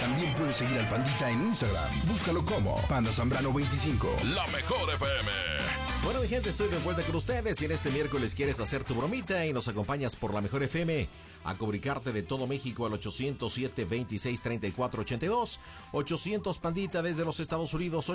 También puedes seguir al Pandita en Instagram. Búscalo como Panda Zambrano 25. La mejor FM. Bueno, mi gente, estoy de vuelta con ustedes y en este miércoles quieres hacer tu bromita y nos acompañas por la mejor FM a comunicarte de todo México al 807-26-34-82, 800 Pandita desde los Estados Unidos,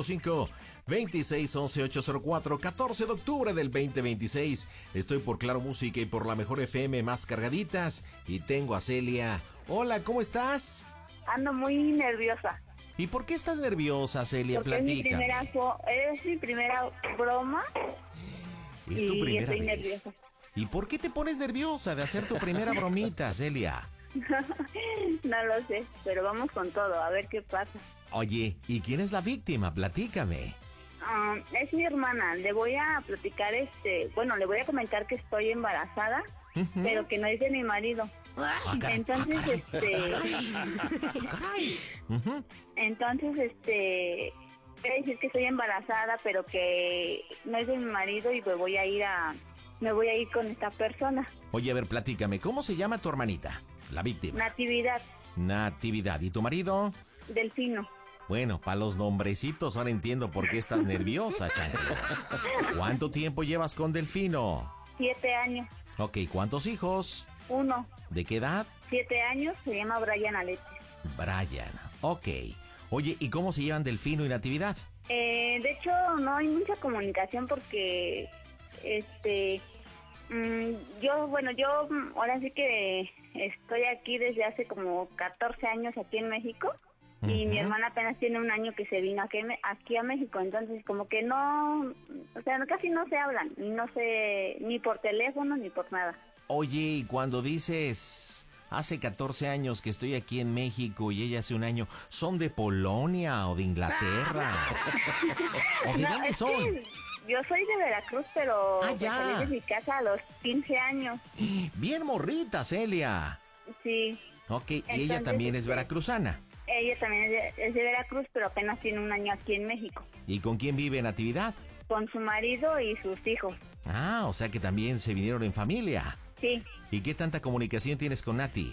855-2611-804, 14 de octubre del 2026. Estoy por Claro Música y por la mejor FM más cargaditas y tengo a Celia. Hola, ¿cómo estás? Ando muy nerviosa. ¿Y por qué estás nerviosa, Celia? Porque Platica. es mi primera broma. Es tu primera estoy vez. nerviosa. ¿Y por qué te pones nerviosa de hacer tu primera bromita, Celia? No lo sé, pero vamos con todo, a ver qué pasa. Oye, ¿y quién es la víctima? Platícame. Es mi hermana. Le voy a platicar, le voy a comentar que estoy embarazada, pero que no es de mi marido. Entonces, Entonces, quiere decir que estoy embarazada, pero que no es de mi marido y me voy a ir con esta persona. Oye, a ver, platícame, ¿cómo se llama tu hermanita, la víctima? Natividad. Natividad. ¿Y tu marido? Delfino. Bueno, para los nombrecitos ahora entiendo por qué estás nerviosa, chancla. ¿Cuánto tiempo llevas con Delfino? 7 años. Ok, ¿cuántos hijos? 1. ¿De qué edad? 7 años, se llama Brian Alexis. Brian, ok. Oye, ¿y cómo se llevan Delfino y Natividad? De hecho, no hay mucha comunicación porque, yo ahora sí que estoy aquí desde hace como 14 años aquí en México. Y mi hermana apenas tiene 1 año que se vino aquí a México, entonces como que no, o sea, casi no se hablan, no sé, ni por teléfono ni por nada. Oye, y cuando dices hace 14 años que estoy aquí en México y ella hace 1 año, ¿son de Polonia o de Inglaterra? ¿O de dónde son? Yo soy de Veracruz, pero ya. salí de mi casa a los 15 años. Bien morrita, Celia. Sí. Ok, y Entonces, ella también es veracruzana. Ella también es de Veracruz, pero apenas tiene 1 año aquí en México. ¿Y con quién vive Natividad? Con su marido y sus hijos. Ah, o sea que también se vinieron en familia. Sí. ¿Y qué tanta comunicación tienes con Nati?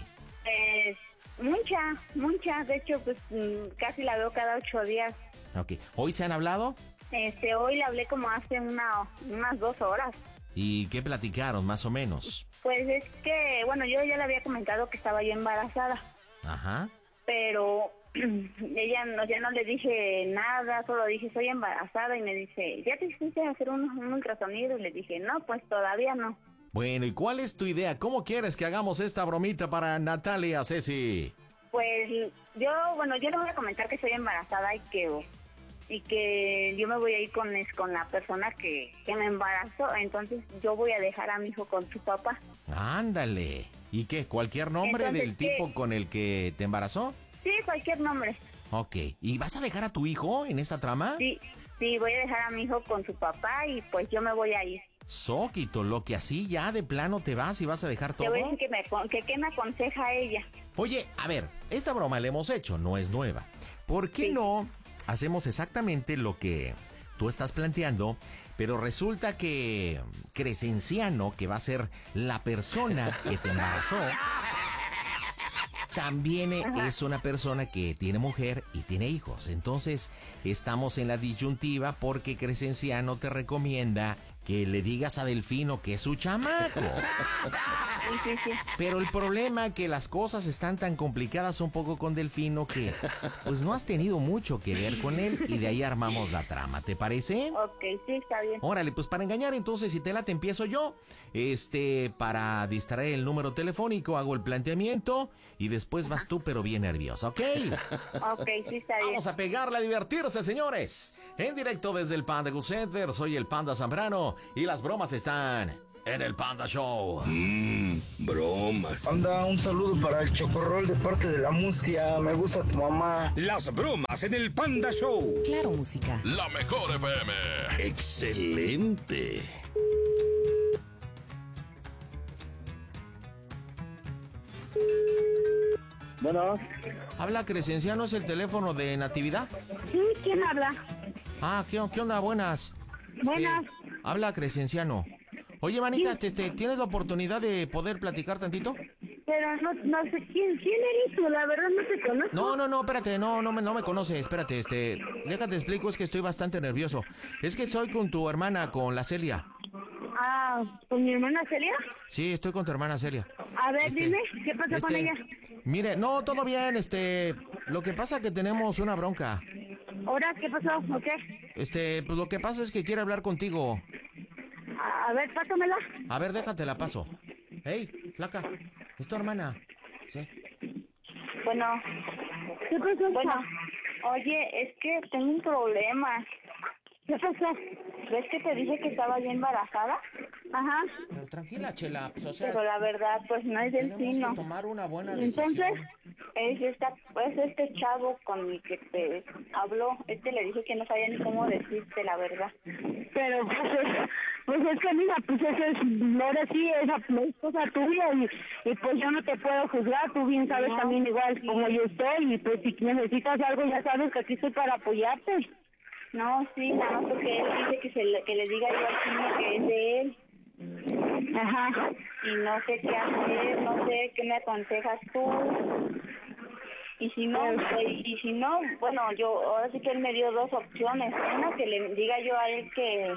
Mucha. De hecho, pues casi la veo cada 8 días. Ok. ¿Hoy se han hablado? Hoy le hablé como hace unas 2 horas. ¿Y qué platicaron, más o menos? Pues es que, bueno, yo ya le había comentado que estaba yo embarazada. Ajá. Pero ya no le dije nada, solo dije soy embarazada y me dice, ¿ya te hiciste hacer un ultrasonido? Y le dije, no, pues todavía no. Bueno, ¿y cuál es tu idea? ¿Cómo quieres que hagamos esta bromita para Natalia, Ceci? Pues yo le voy a comentar que soy embarazada y que yo me voy a ir con la persona que me embarazó, entonces yo voy a dejar a mi hijo con su papá. Ándale. ¿Y qué? ¿Cualquier nombre Entonces, del tipo con el que te embarazó? Sí, cualquier nombre. Ok. ¿Y vas a dejar a tu hijo en esa trama? Sí, voy a dejar a mi hijo con su papá y pues yo me voy a ir. Soquito, lo que así ya de plano te vas y vas a dejar todo. Te voy a decir que me aconseja ella. Oye, a ver, esta broma la hemos hecho, no es nueva. ¿Por qué no hacemos exactamente lo que tú estás planteando, pero resulta que Crescenciano, que va a ser la persona que te embarazó, también es una persona que tiene mujer y tiene hijos? Entonces, estamos en la disyuntiva porque Crescenciano te recomienda que le digas a Delfino que es su chamaco. Sí. Pero el problema que las cosas están tan complicadas un poco con Delfino que pues no has tenido mucho que ver con él y de ahí armamos la trama, ¿te parece? Ok, sí, está bien. Órale, pues para engañar entonces, si te late empiezo yo. Para distraer el número telefónico hago el planteamiento y después vas tú pero bien nerviosa, ¿ok? Ok, sí, está bien. Vamos a pegarle a divertirse, señores. En directo desde el Panda Go Center, soy el Panda Zambrano y las bromas están en el Panda Show. Bromas. Anda, un saludo para el Chocorrol de parte de la Mustia. Me gusta tu mamá. Las bromas en el Panda Show. Claro, música. La mejor FM. Excelente. Bueno. Habla Crescenciano, ¿es el teléfono de Natividad? Sí, ¿quién habla? Ah, ¿qué onda? Buenas. Buenas. Habla Crescenciano. Oye, manita, ¿tienes la oportunidad de poder platicar tantito? Pero no sé quién eres tú, la verdad no te conozco. No, espérate, no me conoces, espérate, déjate explico, es que estoy bastante nervioso. Es que estoy con tu hermana, con la Celia. Ah, ¿con mi hermana Celia? Sí, estoy con tu hermana Celia. A ver, dime, ¿qué pasa con ella? Mire, no, todo bien, lo que pasa que tenemos una bronca. ¿Ahora qué pasó? ¿O qué? Pues lo que pasa es que quiere hablar contigo. A ver, pásamela. A ver, déjate, la paso. Hey, flaca, es tu hermana. Sí. Bueno, ¿qué pasó? Bueno, oye, es que tengo un problema. ¿Qué pasó? ¿Ves que te dije que estaba ya embarazada? Ajá. Pero tranquila, Chela, pues, o sea... Pero la verdad, pues no es del tenemos sino. que tomar una buena decisión. Entonces, es este chavo con el que te habló. Le dije que no sabía ni cómo decirte la verdad. Pero, pues es que mira, pues eso es, ahora sí, es cosa tuya y pues yo no te puedo juzgar, tú bien sabes también igual como yo estoy y pues si necesitas algo ya sabes que aquí estoy para apoyarte. No, sí, nada más porque él dice que le diga yo al niño que es de él. Ajá. Y no sé qué hacer, no sé qué me aconsejas tú. Y si no, bueno, ahora sí que él me dio dos opciones. Una, que le diga yo a él que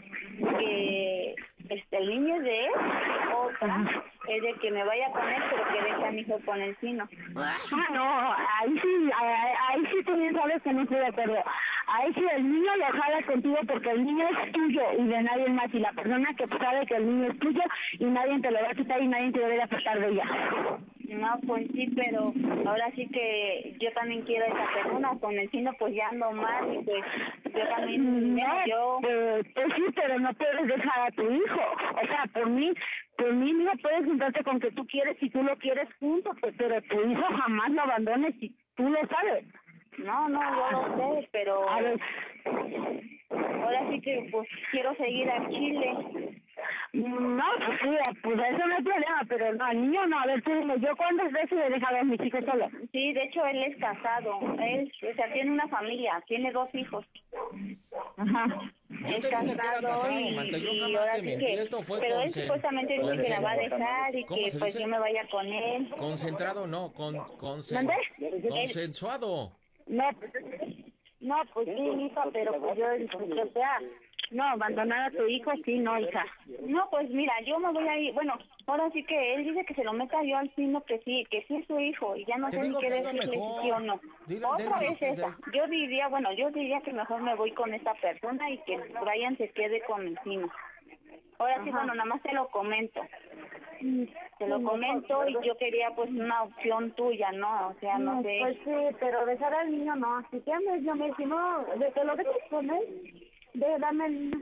el niño es de él. Otra es de que me vaya con él, pero que deje a mi hijo con el Sino. No, ahí sí tú bien sabes que no estoy de acuerdo. Ahí sí el niño lo jala contigo porque el niño es tuyo y de nadie más. Y la persona que sabe que el niño es tuyo y nadie te lo va a quitar y nadie te debe apartar de ella. No, pues sí, pero ahora sí que yo también quiero a esa persona. Con el Sino pues ya ando mal y pues yo también... Pues sí, pero no puedes dejar a tu hijo. O sea, por mí no puedes juntarte con que tú quieres si tú lo quieres junto, pues, pero tu hijo jamás lo abandones si tú lo sabes. No, yo lo sé, pero a ver, ahora sí que pues quiero seguir a Chile. No, pues sí, pues eso no es problema, pero no, al niño no. A ver, tú dime, ¿yo cuántas veces he dejado a mis hijos solos? Sí, de hecho él es casado, tiene una familia, tiene 2 hijos. Ajá. Es casado y ahora sí que, pero él supuestamente dice que la va a dejar y que pues yo me vaya con él. Concentrado no, consensuado. No, pues sí, hija, pero pues yo, o sea, no, abandonar a tu hijo, sí, no, hija. No, pues mira, yo me voy a ir, bueno, ahora sí que él dice que se lo meta yo al Sino, que sí es su hijo, y ya no sé ni qué decirle si sí o no. Otra vez esa, yo diría que mejor me voy con esta persona y que Brian se quede con el Sino. Ahora sí, bueno, nada más te lo comento. Te lo comento y yo quería pues una opción tuya, ¿no? O sea, no sé. Pues sí, pero dejar al niño no. Si quieres, si no, de que lo dejes con él, dame el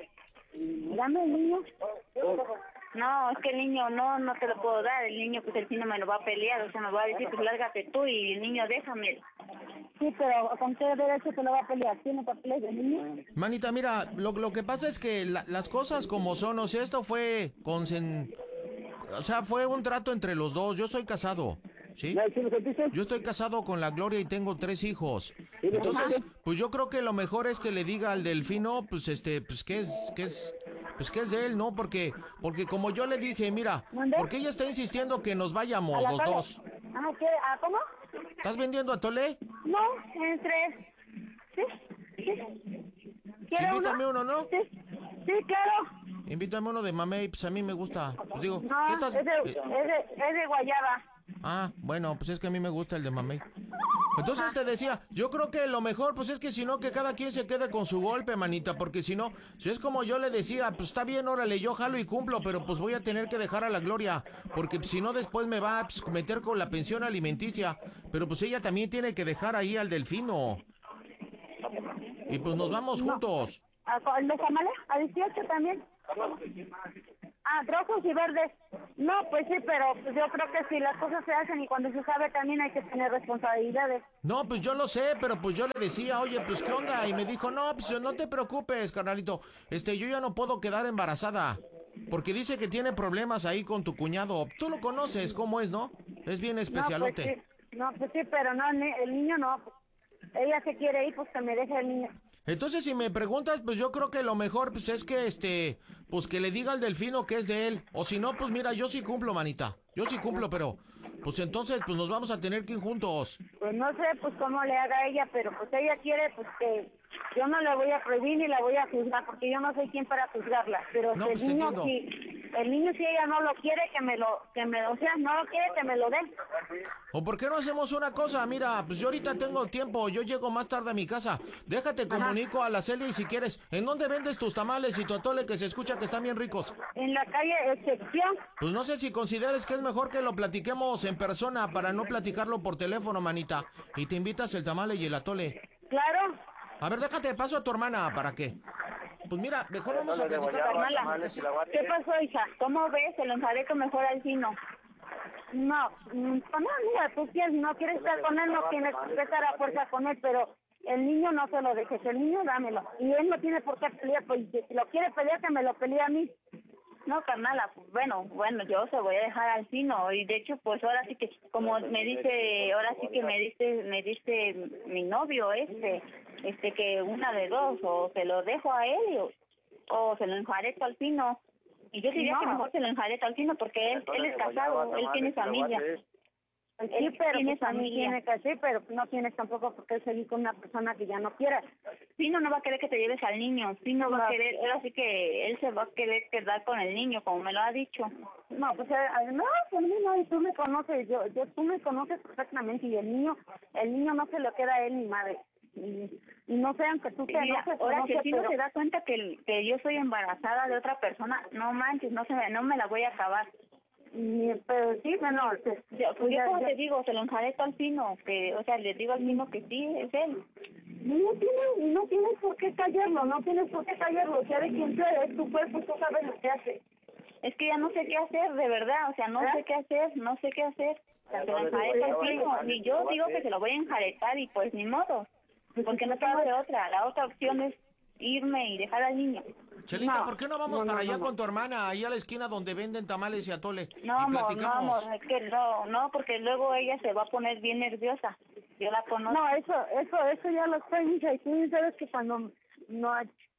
niño. No, es que el niño no te lo puedo dar. El niño, pues el Sino me lo va a pelear, o sea, me va a decir, pues lárgate tú y el niño déjame. Sí, pero ¿con qué derecho te lo va a pelear? ¿Tiene papeles de niño? Manita, mira, lo que pasa es que las cosas como son, o sea, esto fue fue un trato entre los dos. Yo soy casado, ¿sí? Yo estoy casado con la Gloria y tengo 3 hijos. Entonces, pues yo creo que lo mejor es que le diga al Delfino, pues que es de él, ¿no? Porque como yo le dije, mira, porque ella está insistiendo que nos vayamos los dos. ¿Qué? ¿Cómo? ¿Estás vendiendo atole? No, en 3. Sí. Invítame uno, ¿no? Sí, claro. Invítame uno de mamey, pues a mí me gusta. Pues digo, no, ¿qué estás? Es de guayaba. Ah, bueno, pues es que a mí me gusta el de mamey. Entonces te decía, yo creo que lo mejor, pues es que si no, que cada quien se quede con su golpe, manita, porque si no, si es como yo le decía, pues está bien, órale, yo jalo y cumplo, pero pues voy a tener que dejar a la Gloria, porque si no después me va a meter con la pensión alimenticia, pero pues ella también tiene que dejar ahí al Delfino. Y pues nos vamos juntos. ¿El de Jamales? ¿A 18 también? Rojos y verdes. No, pues sí, pero pues yo creo que si las cosas se hacen y cuando se sabe también hay que tener responsabilidades. No, pues yo lo sé, pero pues yo le decía, oye, pues ¿qué onda? Y me dijo, no, pues no te preocupes, carnalito. Yo ya no puedo quedar embarazada. Porque dice que tiene problemas ahí con tu cuñado. Tú lo conoces, ¿cómo es, no? Es bien especialote. No, pues sí, pero no, el niño no. Ella se quiere ir, pues que me deje el niño. Entonces, si me preguntas, pues yo creo que lo mejor pues es que pues que le diga al Delfino que es de él. O si no, pues mira, yo sí cumplo, manita. Yo sí cumplo, pero pues entonces pues nos vamos a tener que ir juntos. Pues no sé pues cómo le haga ella, pero pues ella quiere pues que yo no le voy a prohibir ni la voy a juzgar, porque yo no soy quien para juzgarla. Pero No, si pues el te niño entiendo. el niño si ella no lo quiere, o sea, no lo quiere, que me lo dé. ¿O por qué no hacemos una cosa? Mira, pues yo ahorita tengo tiempo, yo llego más tarde a mi casa. Déjate comunico a la Celia y si quieres, ¿en dónde vendes tus tamales y tu atole que se escucha que están bien ricos? En la calle Excepción. Pues no sé si consideres que es mejor que lo platiquemos en persona para no platicarlo por teléfono, manita. Y te invitas el tamale y el atole. Claro. A ver, déjate, paso a tu hermana, ¿para qué? Pues mira, mejor vamos a platicar. Carnala, ¿qué pasó, hija? ¿Cómo ves? Se lo enjareco mejor al Fino. No, mira, tú no quieres estar con él, no tienes que estar a fuerza con él, pero el niño no se lo dejes, el niño dámelo. Y él no tiene por qué pelear, pues si lo quiere pelear, que me lo pelee a mí. No, carnala, pues, bueno, yo se voy a dejar al Fino. Y de hecho, pues ahora sí que, como me dice, ahora sí que me dice mi novio que una de dos, o se lo dejo a él o se lo enjareto al Fino. Y yo diría que mejor se lo enjareto al Fino porque él es casado, él tiene familia. Sí, pero tiene familia. Tiene que sí, pero no tienes tampoco por qué seguir con una persona que ya no quieras. Fino no va a querer que te lleves al niño, Fino va a querer, ahora sí que él se va a querer quedar con el niño, como me lo ha dicho. No, pues no, y tú me conoces, tú me conoces perfectamente, y el niño no se lo queda a él ni madre. Y no sé, aunque tú te enojes, ahora que Fino se da cuenta que yo soy embarazada de otra persona, no manches, no me la voy a acabar. Pero sí, bueno, yo como te digo, se lo enjareto al Fino, que, o sea, le digo al Fino que sí, es él. No tienes por qué callarlo, o sea, de quien tú eres, tu cuerpo, tú sabes lo que hace. Es que ya no sé qué hacer, de verdad, o sea, no sé qué hacer. O sea, se lo enjareto al Fino, y yo digo que se lo voy a enjaretar y pues ni modo, porque no tengo de otra, la otra opción es irme y dejar al niño. Chelita, ¿por qué no vamos para allá con tu hermana, ahí a la esquina donde venden tamales y atole? No, amor, es que no, porque luego ella se va a poner bien nerviosa. Yo la conozco. No, eso ya lo sé, hija, y tú sabes que cuando no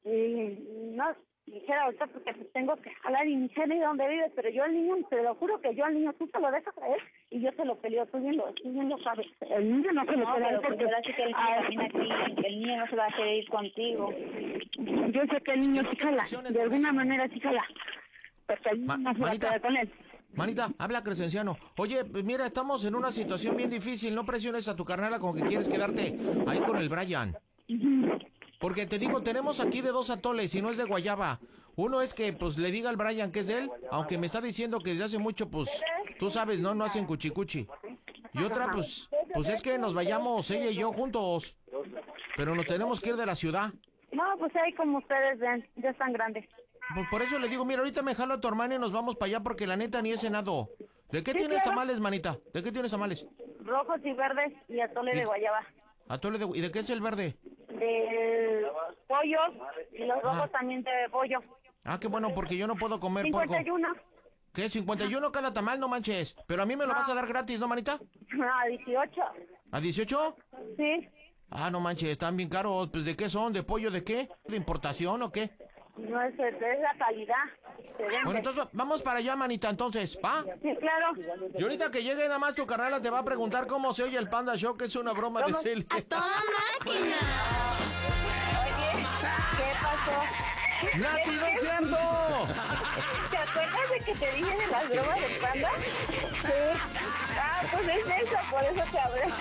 dijera ahorita porque tengo que jalar y ni sé ni dónde vive, pero yo al niño, te lo juro que yo al niño, tú se lo dejas a él y yo se lo peleo, tú bien lo sabes. El niño no se lo pelea porque ahora sí que el niño camina aquí, el niño no se va a querer ir contigo. Yo sé que el niño sí jala, de alguna manera sí jala, porque el niño no se va a quedar con él. Manita, habla Crescenciano. Oye, pues mira, estamos en una situación bien difícil, no presiones a tu carnala con que quieres quedarte ahí con el Brian. Porque te digo, tenemos aquí de dos atoles y no es de guayaba. Uno es que pues le diga al Brian que es de él, aunque me está diciendo que desde hace mucho pues tú sabes, no hacen cuchicuchi. Y otra pues es que nos vayamos ella y yo juntos. Pero nos tenemos que ir de la ciudad. No, pues ahí como ustedes ven, ya están grandes. Pues por eso le digo, mira, ahorita me jalo a tu hermana y nos vamos para allá porque la neta ni he cenado. ¿De qué tienes tamales, manita? ¿De qué tienes tamales? Rojos y verdes y atole de guayaba. ¿Y de qué es el verde? De pollo y los rojos también de pollo. Ah, qué bueno, porque yo no puedo comer 51. porco. ¿Qué? ¿51 cada tamal? No manches. Pero a mí me lo vas a dar gratis, ¿no, manita? A 18. ¿A 18? Sí. Ah, no manches, están bien caros. Pues, ¿de qué son? ¿De pollo de qué? ¿De importación o qué? No, es la calidad. Bueno, entonces vamos para allá, manita, entonces, ¿va? Sí, claro. Y ahorita que llegue nada más tu carnala te va a preguntar cómo se oye el Panda Show, que es una broma de Celia. ¡A toda máquina! Oye, ¿qué pasó? ¡Nati, no es cierto! ¿Te acuerdas de que te dije de las bromas del Panda? Sí. Ah, pues es eso, por eso te hablé.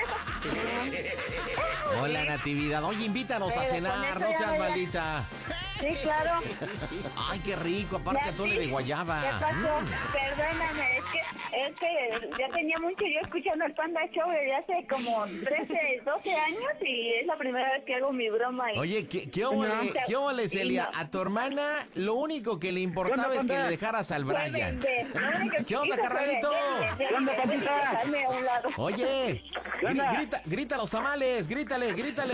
Hola, Natividad. Oye, invítanos a cenar, no seas maldita. Sí, claro. Ay, qué rico, aparte atole de guayaba. ¿Qué pasó? Perdóname, es que ya tenía mucho yo escuchando el Panda Show desde hace como 13, 12 años y es la primera vez que hago mi broma. Oye, ¿qué óvole, Celia? A tu hermana lo único que le importaba es que le dejaras al Brian. ¿Qué onda, carnalito? ¿Qué onda, papita? Oye, grita los tamales, grítale.